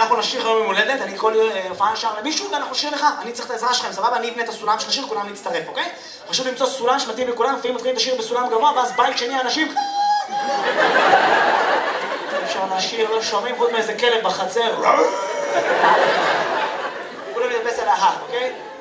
אנחנו נשאיר יום הולדת, אני כל הופעה נשאר למישהו ואנחנו נשאיר לך, אני צריך את העזרה שלכם, סבבה? אני אבנה את הסולם של השיר, כולם להצטרף, אוקיי? חשוב למצוא סולם שמתאים לכולם, לפעמים מתחילים את השיר בסולם גבוה, ואז בית שני האנשים... אפשר לשיר, לא שומעים חוץ מאיזה כלב בחצר. כולם ידבס על ההר, אוקיי?